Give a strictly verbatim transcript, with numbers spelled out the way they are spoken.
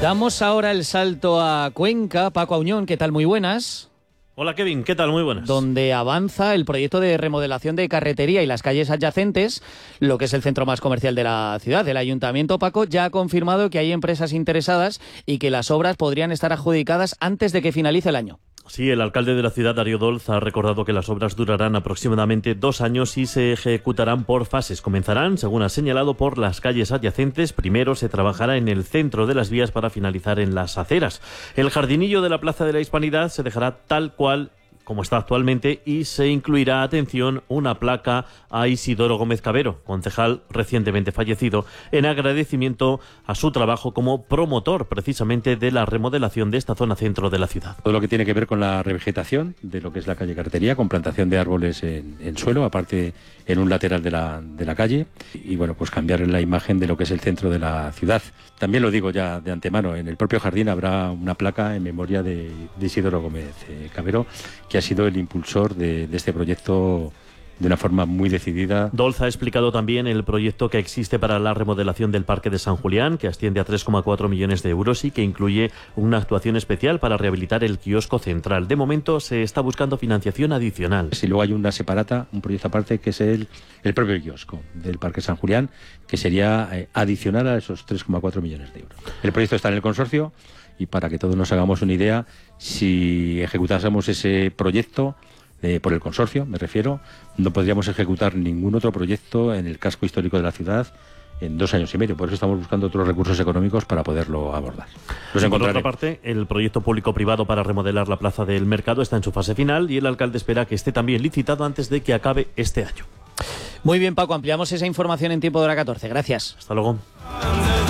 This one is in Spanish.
Damos ahora el salto a Cuenca. Paco Auñón, ¿qué tal? Muy buenas. Hola Kevin, ¿qué tal? Muy buenas. Donde avanza el proyecto de remodelación de carretería y las calles adyacentes, lo que es el centro más comercial de la ciudad. El Ayuntamiento, Paco, ya ha confirmado que hay empresas interesadas y que las obras podrían estar adjudicadas antes de que finalice el año. Sí, el alcalde de la ciudad, Darío Dolz, ha recordado que las obras durarán aproximadamente dos años y se ejecutarán por fases. Comenzarán, según ha señalado, por las calles adyacentes. Primero se trabajará en el centro de las vías para finalizar en las aceras. El jardinillo de la Plaza de la Hispanidad se dejará tal cual como está actualmente y se incluirá, atención, una placa a Isidoro Gómez Cabero, concejal recientemente fallecido, en agradecimiento a su trabajo como promotor precisamente de la remodelación de esta zona centro de la ciudad. Todo lo que tiene que ver con la revegetación de lo que es la calle Carretería, con plantación de árboles en, en suelo, aparte en un lateral de la, de la calle, y bueno, pues cambiar la imagen de lo que es el centro de la ciudad. También lo digo ya de antemano, en el propio jardín habrá una placa en memoria de, de Isidoro Gómez eh, Cabero, que ha sido el impulsor de, de este proyecto de una forma muy decidida. Dolz ha explicado también el proyecto que existe para la remodelación del Parque de San Julián, que asciende a tres coma cuatro millones de euros y que incluye una actuación especial para rehabilitar el kiosco central. De momento se está buscando financiación adicional. Si luego hay una separata, un proyecto aparte, que es el, el propio kiosco del Parque San Julián, que sería eh, adicional a esos tres coma cuatro millones de euros. El proyecto está en el consorcio y para que todos nos hagamos una idea, si ejecutásemos ese proyecto, Eh, por el consorcio, me refiero, no podríamos ejecutar ningún otro proyecto en el casco histórico de la ciudad en dos años y medio. Por eso estamos buscando otros recursos económicos para poderlo abordar. Por otra parte, el proyecto público-privado para remodelar la Plaza del Mercado está en su fase final y el alcalde espera que esté también licitado antes de que acabe este año. Muy bien, Paco, ampliamos esa información en tiempo de hora catorce. Gracias. Hasta luego.